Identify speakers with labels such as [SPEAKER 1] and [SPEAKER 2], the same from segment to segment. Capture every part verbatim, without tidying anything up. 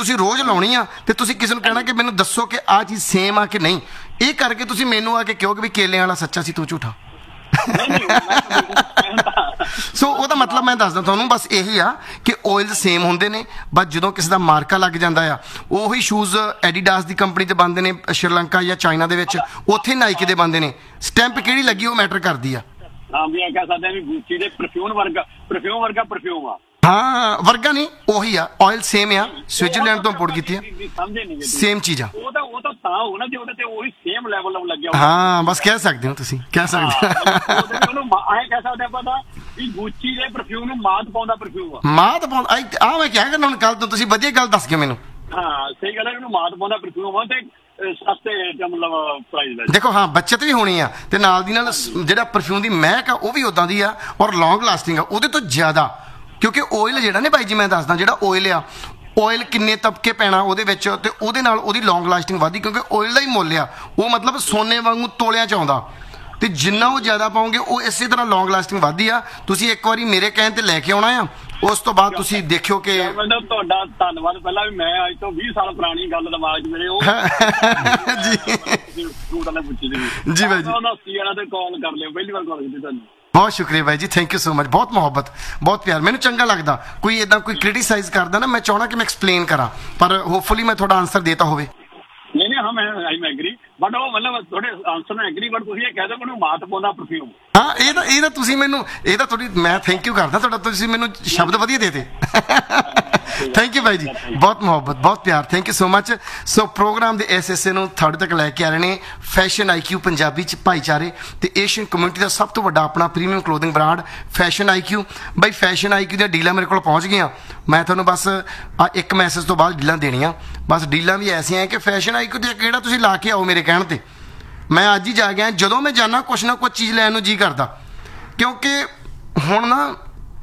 [SPEAKER 1] ਤੁਸੀਂ ਰੋਜ਼ ਲਾਉਣੀ ਆ ਤੇ ਤੁਸੀਂ ਕਿਸੇ ਨੂੰ ਕਹਿਣਾ ਕਿ ਮੈਨੂੰ ਦੱਸੋ ਕਿ ਆਹ ਚੀਜ਼ ਸੇਮ ਆ ਕਿ ਨਹੀਂ, ਇਹ ਕਰਕੇ ਤੁਸੀਂ ਮੈਨੂੰ ਆ ਕੇ ਕਹੋਗੇ ਵੀ ਕੇਲਿਆਂ ਵਾਲਾ ਸੱਚਾ ਸੀ ਤੂੰ ਝੂਠਾ। ਸੋ ਉਹਦਾ ਮਤਲਬ ਮੈਂ ਦੱਸਦਾ ਤੁਹਾਨੂੰ, ਬਸ ਇਹੀ ਆ ਕਿ ਆਇਲ ਸੇਮ ਹੁੰਦੇ ਨੇ, ਬਸ ਜਦੋਂ ਕਿਸੇ ਦਾ ਮਾਰਕਾ ਲੱਗ ਜਾਂਦਾ ਆ, ਉਹੀ ਸ਼ੂਜ਼ ਐਡੀਡਾਸ ਦੀ ਕੰਪਨੀ ਤੇ ਬਣਦੇ ਨੇ ਸ਼੍ਰੀਲੰਕਾ ਜਾਂ ਚਾਈਨਾ ਦੇ ਵਿੱਚ, ਉੱਥੇ ਨਾਈਕੀ ਦੇ ਬਣਦੇ ਨੇ, ਸਟੈਂਪ ਕਿਹੜੀ ਲੱਗੀ ਉਹ ਮੈਟਰ ਕਰਦੀ ਆ।
[SPEAKER 2] ਹਾਂ ਵੀ ਇਹ ਕਹਿ ਸਕਦੇ ਆ ਵੀ ਗੁੱਚੀ ਦੇ ਪਰਫਿਊਮ ਵਰਗਾ ਪਰਫਿਊਮ ਵਰਗਾ ਪਰਫਿਊਮ ਆ।
[SPEAKER 1] ਹਾਂ ਵਰਗਾ ਨਹੀਂ, ਉਹੀ ਆ, ਆਇਲ ਸੇਮ ਆ, ਸਵਿਟਜ਼ਰਲੈਂਡ ਤੋਂ ਇੰਪੋਰਟ ਕੀਤੀ ਆ, ਸੇਮ ਚੀਜ਼ ਆ।
[SPEAKER 2] ਉਹ ਤਾਂ ਉਹ ਤਾਂ ਤਾਂ ਹੋ ਨਾ ਜੇ ਉਹਦੇ ਤੇ ਉਹੀ ਸੇਮ ਲੈਵਲ ਲੱਗਿਆ।
[SPEAKER 1] ਹਾਂ ਬਸ ਕਹਿ ਸਕਦੇ ਹੋ ਤੁਸੀਂ, ਕਹਿ ਸਕਦੇ
[SPEAKER 2] ਉਹਨੂੰ ਐਂ ਕਹਿ ਸਕਦੇ ਆਪਾਂ ਤਾਂ ਵੀ ਗੁੱਚੀ ਦੇ ਪਰਫਿਊਮ ਨੂੰ ਮਾਤ ਪਾਉਂਦਾ ਪਰਫਿਊਮ ਆ।
[SPEAKER 1] ਮਾਤ ਪਾਉਂਦਾ ਆ, ਮੈਂ ਕਿਹਾ ਕਰਨਾ ਹੁਣ ਕੱਲ ਤੋਂ ਤੁਸੀਂ ਵਧੀਆ ਗੱਲ ਦੱਸ ਗਏ ਮੈਨੂੰ।
[SPEAKER 2] ਹਾਂ ਸਹੀ ਗੱਲ ਹੈ, ਇਹਨੂੰ ਮਾਤ ਪਾਉਂਦਾ ਪਰਫਿਊਮ ਆ ਤੇ ਸਸਤੇ ਮਤਲਬ ਪ੍ਰਾਈਸ ਦਾ।
[SPEAKER 1] ਦੇਖੋ ਹਾਂ ਬੱਚਤ ਵੀ ਹੋਣੀ ਆ ਤੇ ਨਾਲ ਦੀ ਨਾਲ ਜਿਹੜਾ ਪਰਫਿਊਮ ਦੀ ਮਹਿਕ ਆ ਉਹ ਵੀ ਉਦਾਂ ਦੀ ਆ ਔਰ ਲੌਂਗ ਲਾਸਟਿੰਗ ਆ ਉਹਦੇ ਤੋਂ ਜ਼ਿਆਦਾ, ਕਿਉਂਕਿ ਆਇਲ ਜਿਹੜਾ ਨੇ ਬਾਈ ਜੀ ਮੈਂ ਦੱਸਦਾ, ਜਿਹੜਾ ਆਇਲ ਆ, ਆਇਲ ਕਿੰਨੇ ਤਬਕੇ ਪੈਣਾ ਉਹਦੇ ਵਿੱਚ ਤੇ ਉਹਦੇ ਨਾਲ ਉਹਦੀ ਲੌਂਗ ਲਾਸਟਿੰਗ ਵੱਧਦੀ, ਕਿਉਂਕਿ ਆਇਲ ਦਾ ਹੀ ਮੁੱਲ ਆ ਉਹ, ਮਤਲਬ ਸੋਨੇ ਵਾਂਗੂ ਤੋਲਿਆਂ 'ਚ ਆਉਂਦਾ, ਤੇ ਜਿੰਨਾ ਉਹ ਜ਼ਿਆਦਾ ਪਾਓਗੇ ਉਹ ਇਸੇ ਤਰ੍ਹਾਂ ਲੌਂਗ ਲਾਸਟਿੰਗ ਵੱਧਦੀ ਆ। ਤੁਸੀਂ ਇੱਕ ਵਾਰੀ ਮੇਰੇ ਕਹਿਣ ਤੇ ਲੈ ਕੇ ਆਉਣਾ ਆ, ਉਸ ਤੋਂ ਬਾਅਦ ਤੁਸੀਂ ਦੇਖਿਓ ਕਿ
[SPEAKER 2] ਤੁਹਾਡਾ ਧੰਨਵਾਦ ਪਹਿਲਾਂ ਵੀ ਮੈਂ ਅੱਜ ਤੋਂ ਵੀਹ ਸਾਲ ਪੁਰਾਣੀ ਗੱਲ ਦਿਮਾਗ 'ਚ ਮੇਰੇ ਉਹ
[SPEAKER 1] ਜੀ ਜੀ ਬਾਈ ਜੀ
[SPEAKER 2] ਉਹਨਾਂ ਤੇ ਕਾਲ ਕਰ ਲਿਓ, ਪਹਿਲੀ ਵਾਰ ਕਾਲ ਕੀਤੀ ਤੁਹਾਨੂੰ।
[SPEAKER 1] ਬਹੁਤ ਸ਼ੁਕਰੀਆ ਬਾਈ ਜੀ, ਥੈਂਕ ਯੂ ਸੋ ਮਚ, ਬਹੁਤ ਮੁਹੱਬਤ, ਬਹੁਤ ਪਿਆਰ, ਮੈਨੂੰ ਚੰਗਾ ਲੱਗਦਾ ਕੋਈ ਇੱਦਾਂ ਕੋਈ ਕ੍ਰਿਟੀਸਾਈਜ਼ ਕਰਦਾ ਨਾ, ਮੈਂ ਚਾਹੁੰਦਾ ਕਿ ਮੈਂ ਐਕਸਪਲੇਨ ਕਰਾਂ, ਪਰ ਹੋਪਫੁਲੀ ਮੈਂ ਤੁਹਾਡਾ ਆਨਸਰ ਦੇਤਾ ਹੋਵੇ।
[SPEAKER 2] ਨਹੀਂ ਨਹੀਂ ਹਾਂ ਮੈਂ ਆਈ ਮੈਂ ਐਗਰੀ, ਬਟ ਉਹ ਮਤਲਬ ਤੁਹਾਡੇ ਆਨਸਰ ਨਾਲ ਐਗਰੀ, ਬਟ ਤੁਸੀਂ ਇਹ ਕਹਿ ਦਿਓ ਮੈਨੂੰ ਮਾਤ ਪਾਉਂਦਾ ਪਰਫਿਊਮ।
[SPEAKER 1] ਹਾਂ ਇਹ ਤਾਂ ਇਹ ਤਾਂ ਤੁਸੀਂ ਮੈਨੂੰ, ਇਹ ਤਾਂ ਤੁਹਾਡੀ ਮੈਂ ਥੈਂਕ ਯੂ ਕਰਦਾ ਤੁਹਾਡਾ, ਤੁਸੀਂ ਮੈਨੂੰ ਸ਼ਬਦ ਵਧੀਆ ਦੇ ਤੇ। ਥੈਂਕ ਯੂ ਬਾਈ ਜੀ, ਬਹੁਤ ਮੁਹੱਬਤ, ਬਹੁਤ ਪਿਆਰ, thank you so much. So programme ਦੇ ਇਸ ਹਿੱਸੇ ਨੂੰ ਤੁਹਾਡੇ ਤੱਕ ਲੈ ਕੇ ਆ ਰਹੇ ਨੇ ਫੈਸ਼ਨ ਆਈ ਕਿਊ ਪੰਜਾਬੀ 'ਚ ਭਾਈਚਾਰੇ ਤੇ ਏਸ਼ੀਅਨ ਕਮਿਊਨਿਟੀ ਦਾ ਸਭ ਤੋਂ ਵੱਡਾ ਆਪਣਾ ਪ੍ਰੀਮੀਅਮ ਕਲੋਥਿੰਗ ਬ੍ਰਾਂਡ ਫੈਸ਼ਨ ਆਈ ਕਿਊ। ਬਾਈ ਫੈਸ਼ਨ ਆਈ ਕਿਊ ਦੀਆਂ ਡੀਲਾਂ ਮੇਰੇ ਕੋਲ ਪਹੁੰਚ ਗਈਆਂ, ਮੈਂ ਤੁਹਾਨੂੰ ਬਸ ਆ ਇੱਕ ਮੈਸੇਜ ਤੋਂ ਬਾਅਦ ਡੀਲਾਂ ਦੇਣੀਆਂ, ਬਸ ਡੀਲਾਂ ਵੀ ਐਸੀਆਂ ਕਿ ਫੈਸ਼ਨ ਆਈ ਕਿਊ ਤੇ ਕਿਹੜਾ ਤੁਸੀਂ ਲਾ ਕੇ ਆਓ ਮੇਰੇ ਕਹਿਣ ਤੇ। ਮੈਂ ਅੱਜ ਹੀ ਜਾ ਗਿਆ, ਜਦੋਂ ਮੈਂ ਜਾਣਾ ਕੁਛ ਨਾ ਕੁਛ ਚੀਜ਼ ਲੈਣ ਨੂੰ ਜੀ ਕਰਦਾ, ਕਿਉਂਕਿ ਹੁਣ ਨਾ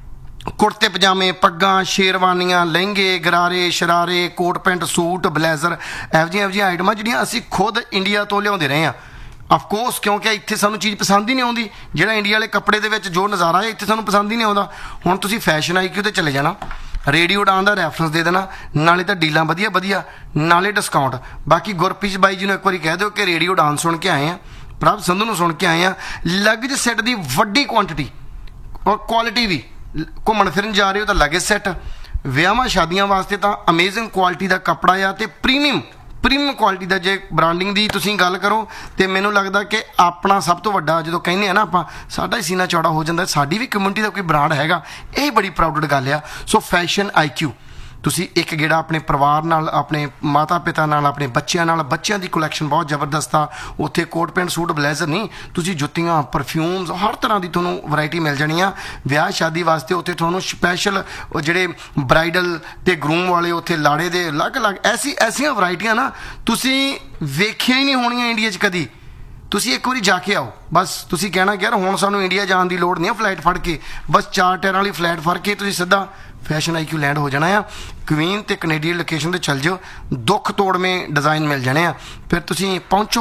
[SPEAKER 1] ਕੁੜਤੇ ਪਜਾਮੇ, ਪੱਗਾਂ, ਸ਼ੇਰਵਾਨੀਆਂ, ਲਹਿੰਗੇ, ਗਰਾਰੇ, ਸ਼ਰਾਰੇ, ਕੋਟ ਪੈਂਟ, ਸੂਟ, ਬਲੇਜ਼ਰ, ਇਹੋ ਜਿਹੀਆਂ ਇਹੋ ਜਿਹੀਆਂ ਆਈਟਮਾਂ ਜਿਹੜੀਆਂ ਅਸੀਂ ਖੁਦ ਇੰਡੀਆ ਤੋਂ ਲਿਆਉਂਦੇ ਰਹੇ ਹਾਂ ਅਫਕੋਰਸ, ਕਿਉਂਕਿ ਇੱਥੇ ਸਾਨੂੰ ਚੀਜ਼ ਪਸੰਦ ਹੀ ਨਹੀਂ ਆਉਂਦੀ, ਜਿਹੜਾ ਇੰਡੀਆ ਵਾਲੇ ਕੱਪੜੇ ਦੇ ਵਿੱਚ ਜੋ ਨਜ਼ਾਰਾ ਹੈ ਇੱਥੇ ਸਾਨੂੰ ਪਸੰਦ ਹੀ ਨਹੀਂ ਆਉਂਦਾ। ਹੁਣ ਤੁਸੀਂ ਫੈਸ਼ਨ ਆਈ ਕਿਊ ਤੇ ਚਲੇ ਜਾਣਾ, ਰੇਡੀਓ ਡਾਨ ਦਾ ਰੈਫਰੈਂਸ ਦੇ ਦੇਣਾ, ਨਾਲੇ ਤਾਂ ਡੀਲਾਂ ਵਧੀਆ ਵਧੀਆ, ਨਾਲੇ ਡਿਸਕਾਊਂਟ। ਬਾਕੀ ਗੁਰਪ੍ਰੀਤ ਬਾਈ ਜੀ ਨੂੰ ਇੱਕ ਵਾਰੀ ਕਹਿ ਦਿਓ ਕਿ ਰੇਡੀਓ ਡਾਨ ਸੁਣ ਕੇ ਆਏ ਆ, ਪ੍ਰਭ ਸੰਧੂ ਨੂੰ ਸੁਣ ਕੇ ਆਏ ਆ, ਲਗਜ ਸੈੱਟ ਦੀ ਵੱਡੀ ਕੁਆਂਟਿਟੀ ਔਰ ਕੁਆਲਿਟੀ ਵੀ, ਘੁੰਮਣ ਫਿਰਨ ਜਾ ਰਹੇ ਹੋ ਤਾਂ ਲਗਜ ਸੈੱਟ, ਵਿਆਹਾਂ ਸ਼ਾਦੀਆਂ ਵਾਸਤੇ ਤਾਂ ਅਮੇਜ਼ਿੰਗ ਕੁਆਲਿਟੀ ਦਾ ਕੱਪੜਾ ਆ ਤੇ ਪ੍ਰੀਮੀਅਮ ਪ੍ਰੀਮੀਅਮ ਕੁਆਲਿਟੀ ਦਾ। ਜੇ ਬ੍ਰਾਂਡਿੰਗ ਦੀ ਤੁਸੀਂ ਗੱਲ ਕਰੋ ਤੇ ਮੈਨੂੰ ਲੱਗਦਾ ਕਿ ਆਪਣਾ ਸਭ ਤੋਂ ਵੱਡਾ, ਜਦੋਂ ਕਹਿੰਦੇ ਆ ਨਾ ਆਪਾਂ ਸਾਡਾ ਹੀ ਸੀਨਾ ਚੌੜਾ ਹੋ ਜਾਂਦਾ, ਸਾਡੀ ਵੀ ਕਮਿਊਨਿਟੀ ਦਾ ਕੋਈ ਬ੍ਰਾਂਡ ਹੈਗਾ, ਇਹ ਬੜੀ ਪ੍ਰਾਊਡਡ ਗੱਲ ਆ। ਸੋ ਫੈਸ਼ਨ ਆਈ ਕਿਊ ਤੁਸੀਂ ਇੱਕ ਗੇੜਾ ਆਪਣੇ ਪਰਿਵਾਰ ਨਾਲ, ਆਪਣੇ ਮਾਤਾ ਪਿਤਾ ਨਾਲ, ਆਪਣੇ ਬੱਚਿਆਂ ਨਾਲ, ਬੱਚਿਆਂ ਦੀ ਕਲੈਕਸ਼ਨ ਬਹੁਤ ਜ਼ਬਰਦਸਤ ਆ ਉੱਥੇ, ਕੋਟ ਪੈਂਟ, ਸੂਟ, ਬਲੇਜ਼ਰ ਨਹੀਂ, ਤੁਸੀਂ ਜੁੱਤੀਆਂ, ਪਰਫਿਊਮਸ, ਹਰ ਤਰ੍ਹਾਂ ਦੀ ਤੁਹਾਨੂੰ ਵੈਰਾਈਟੀ ਮਿਲ ਜਾਣੀ ਆ। ਵਿਆਹ ਸ਼ਾਦੀ ਵਾਸਤੇ ਉੱਥੇ ਤੁਹਾਨੂੰ ਸਪੈਸ਼ਲ ਜਿਹੜੇ ਬਰਾਈਡਲ ਤੇ ਗਰੂਮ ਵਾਲੇ ਉੱਥੇ ਲਾੜੇ ਦੇ ਅਲੱਗ-ਅਲੱਗ ਐਸੀ ਐਸੀਆਂ ਵੈਰਾਈਟੀਆਂ ਨਾ ਤੁਸੀਂ ਵੇਖੀਆਂ ਹੀ ਨਹੀਂ ਹੋਣੀਆਂ ਇੰਡੀਆ 'ਚ ਕਦੀ। ਤੁਸੀਂ ਇੱਕ ਵਾਰੀ ਜਾ ਕੇ ਆਓ, ਬਸ ਤੁਸੀਂ ਕਹਿਣਾ ਕਿ ਯਾਰ ਹੁਣ ਸਾਨੂੰ ਇੰਡੀਆ ਜਾਣ ਦੀ ਲੋੜ ਨਹੀਂ ਆ ਫਲਾਈਟ ਫੜ ਕੇ, ਬਸ ਚਾਰ ਟਾਇਰਾਂ ਵਾਲੀ ਫਲਾਈਟ ਫੜ ਕੇ ਤੁਸੀਂ ਸਿੱਧਾ ਫੈਸ਼ਨ ਆਈ ਕਿਊ ਲੈਂਡ ਹੋ ਜਾਣਾ ਆ। ਕੁਈਨ ਤੇ ਕੈਨੇਡੀਅਨ ਲੋਕੇਸ਼ਨ ਤੇ ਚੱਲ ਜਾਓ, ਦੁੱਖ ਤੋੜਵੇਂ ਡਿਜ਼ਾਈਨ ਮਿਲ ਜਾਣੇ ਆ, ਫਿਰ ਤੁਸੀਂ ਪਹੁੰਚੋ।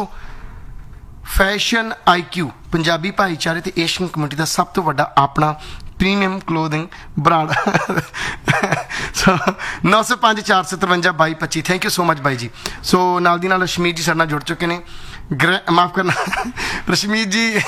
[SPEAKER 1] ਫੈਸ਼ਨ ਆਈ ਕਿਊ ਪੰਜਾਬੀ ਭਾਈਚਾਰੇ ਤੇ ਏਸ਼ੀਅਨ ਕਮਿਊਨਿਟੀ ਦਾ ਸਭ ਤੋਂ ਵੱਡਾ ਆਪਣਾ ਪ੍ਰੀਮੀਅਮ ਕਲੋਥਿੰਗ ਬ੍ਰਾਂਡ। ਸੋ ਨੌ ਸੌ ਪੰਜ ਚਾਰ ਸੌ ਤਰਵੰਜਾ ਬਾਈ ਪੱਚੀ, ਥੈਂਕ ਯੂ ਸੋ ਮਚ ਬਾਈ ਜੀ। ਸੋ ਨਾਲ ਦੀ ਨਾਲ ਰਸ਼ਮੀਤ ਜੀ ਸਾਡੇ ਨਾਲ ਜੁੜ ਚੁੱਕੇ ਨੇ, ਗ੍ਰੈ ਮਾਫ ਕਰਨਾ ਰਸ਼ਮੀਤ ਜੀ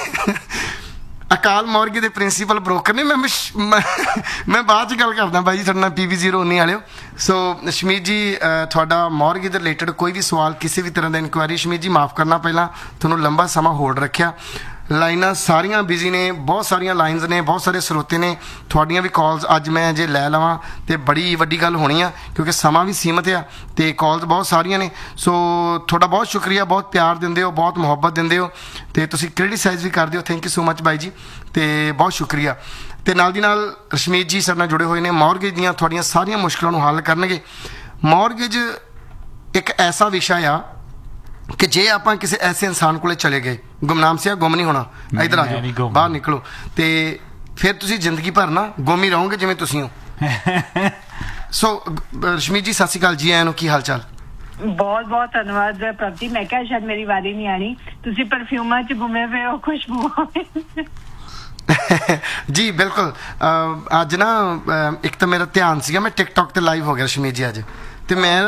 [SPEAKER 1] ਅਕਾਲ ਮੌਰਗੇ ਦੇ ਪ੍ਰਿੰਸੀਪਲ ਬ੍ਰੋਕਰ ਨੇ। ਮੈਂ ਮੈਂ ਬਾਅਦ 'ਚ ਗੱਲ ਕਰਦਾ ਬਾਈ ਜੀ ਸਾਡੇ ਨਾਲ, ਪੀ ਵੀ ਜ਼ੀਰੋ ਉੱਨੀ ਵਾਲਿਓ। ਸੋ ਸ਼ਮੀਤ ਜੀ ਤੁਹਾਡਾ ਮੌਰਗੇ ਦੇ ਰਿਲੇਟਡ ਕੋਈ ਵੀ ਸਵਾਲ, ਕਿਸੇ ਵੀ ਤਰ੍ਹਾਂ ਦਾ ਇਨਕੁਆਇਰੀ, ਸ਼ਮੀਤ ਜੀ ਮਾਫ ਕਰਨਾ ਪਹਿਲਾਂ ਤੁਹਾਨੂੰ ਲੰਬਾ ਸਮਾਂ ਹੋਲਡ ਰੱਖਿਆ, ਲਾਈਨਾਂ ਸਾਰੀਆਂ ਬਿਜ਼ੀ ਨੇ, ਬਹੁਤ ਸਾਰੀਆਂ ਲਾਈਨਸ ਨੇ, ਬਹੁਤ ਸਾਰੇ ਸਰੋਤੇ ਨੇ, ਤੁਹਾਡੀਆਂ ਵੀ ਕਾਲਸ ਅੱਜ ਮੈਂ ਜੇ ਲੈ ਲਵਾਂ ਤੇ ਬੜੀ ਵੱਡੀ ਗੱਲ ਹੋਣੀ ਆ, ਕਿਉਂਕਿ ਸਮਾਂ ਵੀ ਸੀਮਤ ਆ ਤੇ ਕਾਲਸ ਬਹੁਤ ਸਾਰੀਆਂ ਨੇ। ਸੋ ਤੁਹਾਡਾ ਬਹੁਤ ਸ਼ੁਕਰੀਆ, ਬਹੁਤ ਪਿਆਰ ਦਿੰਦੇ ਹੋ, ਬਹੁਤ ਮੁਹੱਬਤ ਦਿੰਦੇ ਹੋ ਤੇ ਤੁਸੀਂ ਕ੍ਰਿਟੀਸਾਈਜ਼ ਵੀ ਕਰਦੇ ਹੋ, ਥੈਂਕ ਯੂ ਸੋ ਮਚ ਬਾਈ ਜੀ, ਤੇ ਬਹੁਤ ਸ਼ੁਕਰੀਆ। ਤੇ ਨਾਲ ਦੀ ਨਾਲ ਰਸ਼ਮੀਤ ਜੀ ਸਾਡੇ ਨਾਲ ਜੁੜੇ ਹੋਏ ਨੇ, ਮੌਰਗੇਜ ਦੀਆਂ ਤੁਹਾਡੀਆਂ ਸਾਰੀਆਂ ਮੁਸ਼ਕਲਾਂ ਨੂੰ ਹੱਲ ਕਰਨਗੇ। ਮੌਰਗੇਜ ਇੱਕ ਐਸਾ ਵਿਸ਼ਾ ਆ ਕਿ ਜੇ ਆਪਾਂ ਕਿਸੇ ਐਸੇ ਇਨਸਾਨ ਕੋਲੇ ਚਲੇ ਗਏ, ਗੁਮਨਾਮ ਸਿਆ ਗੁੰਮ ਨਹੀਂ ਹੋਣਾ, ਇੱਧਰ ਆ ਜਾਓ, ਬਾਹਰ ਨਿਕਲੋ, ਤੇ ਫਿਰ ਤੁਸੀਂ ਜ਼ਿੰਦਗੀ ਭਰ ਨਾ ਗੁੰਮ ਹੀ ਰਹੋਗੇ ਜਿਵੇਂ ਤੁਸੀਂ ਹੋ। ਸੋ ਰਸ਼ਮੀਤ ਜੀ ਸਤਿ ਸ਼੍ਰੀ ਅਕਾਲ ਜੀ, ਆਇਆਂ ਨੂੰ, ਕੀ ਹਾਲ ਚਾਲ?
[SPEAKER 3] ਬਹੁਤ ਬਹੁਤ ਧੰਨਵਾਦ ਪ੍ਰਭ ਜੀ, ਮੈਂ ਕਿਹਾ ਸ਼ਾਇਦ ਮੇਰੀ ਵਾਰੀ ਨਹੀਂ ਆਣੀ, ਤੁਸੀਂ ਪਰਫਿਊਮਾਂ 'ਚ ਘੁੰਮੇ ਪਏ ਹੋ, ਖੁਸ਼ਬੂ।
[SPEAKER 1] ਜੀ ਬਿਲਕੁਲ, ਅੱਜ ਨਾ ਇੱਕ ਤਾਂ ਮੇਰਾ ਧਿਆਨ ਸੀਗਾ, ਮੈਂ ਟਿਕਟੋਕ ਤੇ ਲਾਈਵ ਹੋ ਗਿਆ ਰਸ਼ਮੀਤ ਜੀ ਅੱਜ, ਤੇ ਮੈਂ